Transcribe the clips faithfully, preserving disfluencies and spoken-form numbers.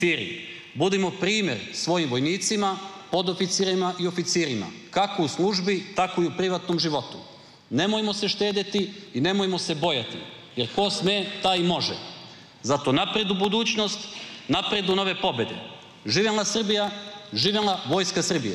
Budimo primjer svojim vojnicima, podoficirima i oficirima, kako u službi, tako i u privatnom životu. Nemojmo se štedjeti i nemojmo se bojati, jer ko sme, taj i može. Zato napred u budućnost, napred u nove pobjede. Živjela Srbija, živjela Vojska Srbije.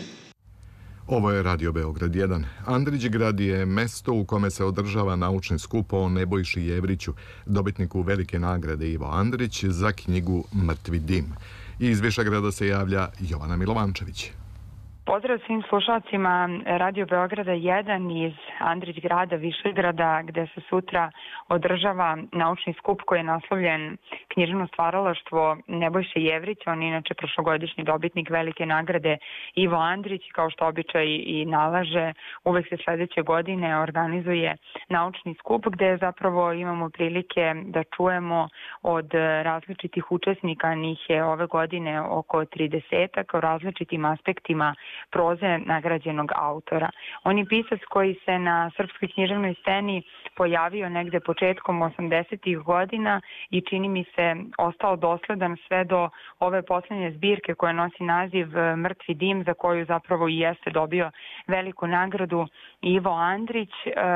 Ovo je Radio Beograd jedan. Andrićgrad je mesto u kome se održava naučni skup o Nebojši Jevriću, dobitniku velike nagrade Ivo Andrić za knjigu Mrtvi dim. Iz Višegrada se javlja Jovana Milovančević. Pozdrav svim slušalcima Radio Beograda jedan iz Andrićgrada, Višegrada, gde se sutra održava naučni skup koji je naslovljen Književno stvaralaštvo Nebojše Jevrića. On je inače prošlogodišnji dobitnik velike nagrade Ivo Andrić. Kao što običaj i nalaže, uvek se sledeće godine organizuje naučni skup gde zapravo imamo prilike da čujemo od različitih učesnika, njih je ove godine oko tridesetak, o različitim aspektima proze nagrađenog autora. On je pisac koji se na srpskoj književnoj sceni pojavio negde početkom osamdesetih godina i čini mi se ostao dosledan sve do ove poslednje zbirke koja nosi naziv Mrtvi dim, za koju zapravo i jeste dobio veliku nagradu Ivo Andrić.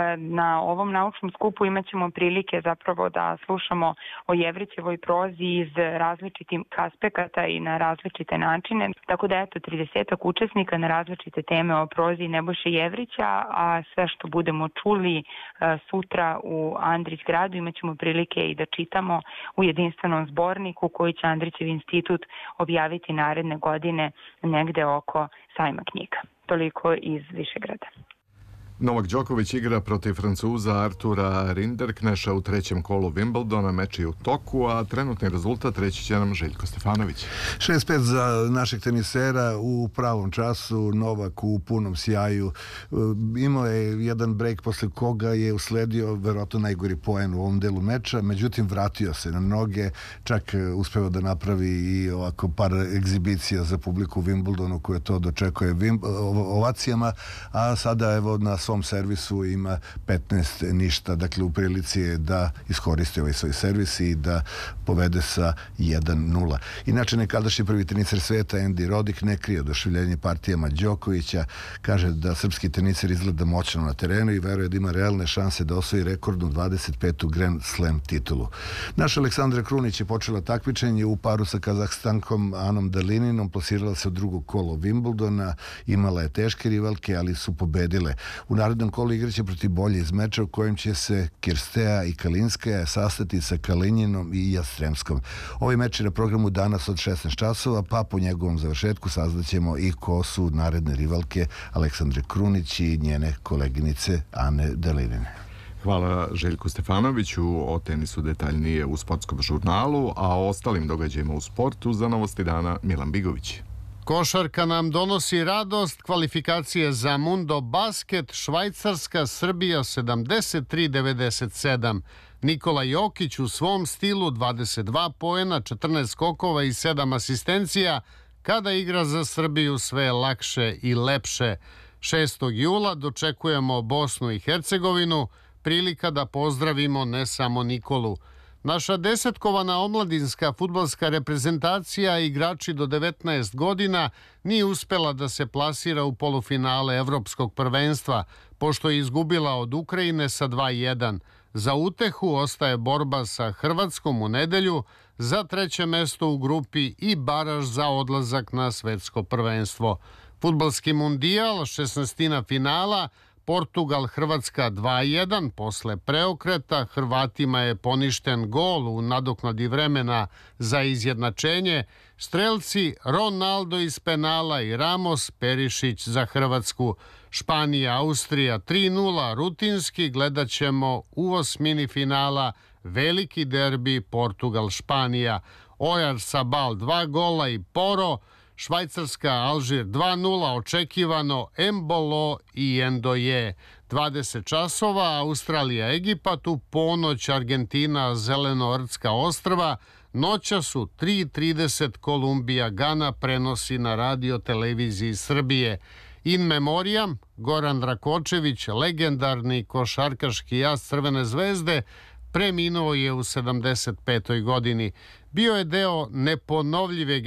Na ovom naučnom skupu imat ćemo prilike zapravo da slušamo o Jevrićevoj prozi iz različitih aspekata i na različite načine. Tako da eto, tridesetak učesnika na različite teme o prozi Nebojše Jevrića, a sve što budemo čuli sutra u Andrićgradu imat ćemo prilike i da čitamo u jedinstvenom zborniku koji će Andrićev institut objaviti naredne godine negde oko sajma knjiga. Toliko iz Višegrada. Novak Đoković igra protiv Francuza Artura Rinderkneša u trećem kolu Wimbledona, meč je u toku, a trenutni rezultat reći će nam Željko Stefanović. šest pet za našeg tenisera u pravom času, Novak u punom sjaju. Imao je jedan brejk posle koga je usledio verovatno najgori poen u ovom delu meča, međutim vratio se na noge, čak uspeo da napravi i ovako par egzibicija za publiku u Wimbledonu koje to dočekuje ovacijama, a sada evo na svom servisu ima petnaest ništa, dakle u prilici je da iskoristi ovaj svoj servis i da povede sa jedan nula. Inače, nekadašnji prvi teniser sveta Andy Roddick ne krije oduševljenje partijama Đokovića, kaže da srpski teniser izgleda moćno na terenu i veruje da ima realne šanse da osvoji rekordnu dvadeset petu Grand Slam titulu. Naša Aleksandra Krunić je počela takmičenje u paru sa Kazahstankom Anom Dalininom, plasirala se u drugo kolo Wimbledona, imala je teške rivalke, ali su pobedile. U narednom kolu igraće protiv bolje iz meča u kojem će se Kirstea i Kalinskaja sastati sa Kalinjinom i Jastremskom. Ovaj meč je na programu danas od šesnaest časova, pa po njegovom završetku saznaćemo i ko su naredne rivalke Aleksandre Krunić i njene koleginice Ane Dalinine. Hvala Željku Stefanoviću, o tenisu detaljnije u sportskom žurnalu, a o ostalim događajima u sportu za Novosti dana Milan Bigović. Košarka nam donosi radost, kvalifikacije za Mundo Basket, Švajcarska, Srbija sedamdeset tri devedeset sedam. Nikola Jokić u svom stilu dvadeset dva poena, četrnaest skokova i sedam asistencija, kada igra za Srbiju sve lakše i lepše. šestog jula dočekujemo Bosnu i Hercegovinu, prilika da pozdravimo ne samo Nikolu. Naša desetkovana omladinska fudbalska reprezentacija i igrači do devetnaest godina nije uspela da se plasira u polufinale evropskog prvenstva, pošto je izgubila od Ukrajine sa dva jedan. Za utehu ostaje borba sa Hrvatskom u nedelju za treće mesto u grupi i baraž za odlazak na svetsko prvenstvo. Fudbalski mundijal, šesnaestina finala, Portugal-Hrvatska dva jedan, posle preokreta Hrvatima je poništen gol u nadoknadi vremena za izjednačenje, strelci Ronaldo iz penala i Ramos, Perišić za Hrvatsku. Španija-Austrija tri nula, rutinski gledat ćemo u osmini finala veliki derbi Portugal-Španija. Ojar Sabal dva gola i Poro, Švajcarska-Alžir dva nula, očekivano Embolo i Endoje. dvadeset časova, Australija-Egipat, u ponoć Argentina, Zelenoortska ostrva, noća su tri trideset Kolumbija-Gana, prenosi na radio televiziji Srbije. In memoriam, Goran Rakočević, legendarni košarkaški as Crvene zvezde, preminuo je u sedamdeset petoj godini. Bio je deo neponovljive